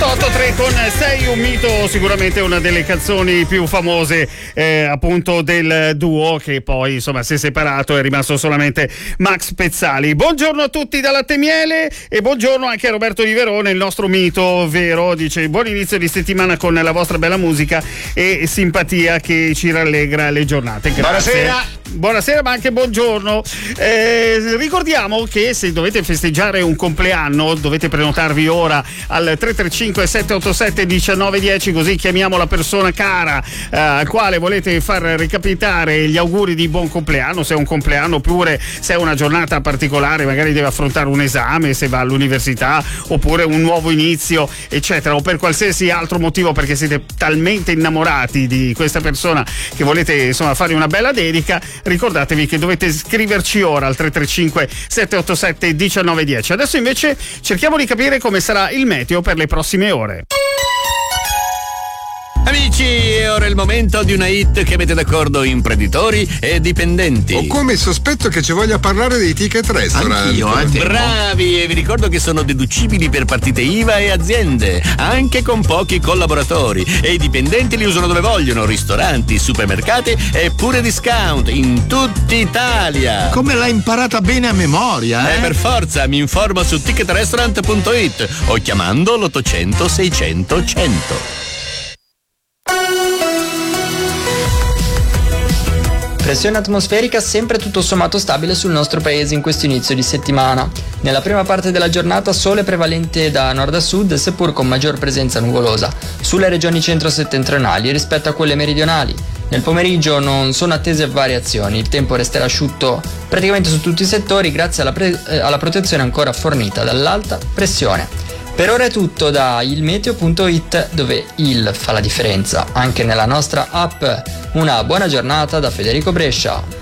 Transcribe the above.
883 con Sei un mito, sicuramente una delle canzoni più famose appunto del duo, che poi insomma si è separato, è rimasto solamente Max Pezzali. Buongiorno a tutti da Latte Miele e buongiorno anche a Roberto Di Verone, il nostro mito vero. Dice: buon inizio di settimana con la vostra bella musica e simpatia che ci rallegra le giornate. Grazie. Buonasera, ma anche buongiorno. Ricordiamo che se dovete festeggiare un compleanno dovete prenotarvi ora al 335 787 1910, così chiamiamo la persona cara al quale volete far recapitare gli auguri di buon compleanno, se è un compleanno oppure se è una giornata particolare, magari deve affrontare un esame, se va all'università, oppure un nuovo inizio, eccetera, o per qualsiasi altro motivo, perché siete talmente innamorati di questa persona che volete insomma fare una bella dedica. Ricordatevi che dovete scriverci ora al 335 787 1910. Adesso invece cerchiamo di capire come sarà il meteo per le prossime ore. Amici, è ora il momento di una hit che mette d'accordo imprenditori e dipendenti. Ho come il sospetto che ci voglia parlare dei ticket restaurant. Anch'io, bravi, e vi ricordo che sono deducibili per partite IVA e aziende, anche con pochi collaboratori, e i dipendenti li usano dove vogliono: ristoranti, supermercati e pure discount in tutta Italia. Come l'hai imparata bene a memoria, Per forza, mi informo su ticketrestaurant.it o chiamando l'800 600 100. Pressione atmosferica sempre tutto sommato stabile sul nostro paese in questo inizio di settimana. Nella prima parte della giornata sole prevalente da nord a sud, seppur con maggior presenza nuvolosa sulle regioni centro-settentrionali rispetto a quelle meridionali. Nel pomeriggio non sono attese variazioni, il tempo resterà asciutto praticamente su tutti i settori grazie alla protezione ancora fornita dall'alta pressione. Per ora è tutto da ilmeteo.it, dove il fa la differenza anche nella nostra app. Una buona giornata da Federico Brescia.